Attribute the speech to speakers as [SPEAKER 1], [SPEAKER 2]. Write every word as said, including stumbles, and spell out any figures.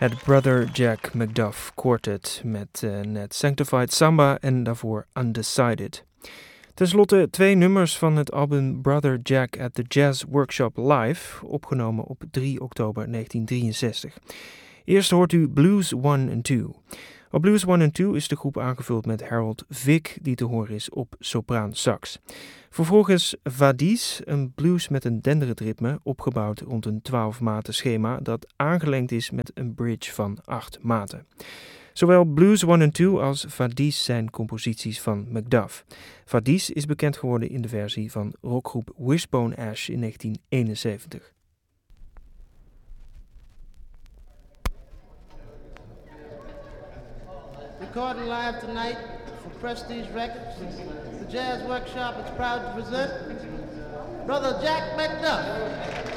[SPEAKER 1] Het Brother Jack Macduff Quartet met uh, net Sanctified Samba en daarvoor Undecided. Ten slotte twee nummers van het album Brother Jack at the Jazz Workshop Live, opgenomen op drie oktober negentien drieënzestig. Eerst hoort u Blues one en two. Op Blues one en two is de groep aangevuld met Harold Vick, die te horen is op sopraan sax. Vervolgens Vadies, een blues met een denderend ritme, opgebouwd rond een twaalf maten schema dat aangelengd is met een bridge van acht maten. Zowel Blues one en two als Vadies zijn composities van Macduff. Vadies is bekend geworden in de versie van rockgroep Wishbone Ash in negentien eenenzeventig.
[SPEAKER 2] Recording live tonight for Prestige Records. The Jazz Workshop is proud to present Brother Jack Macduff.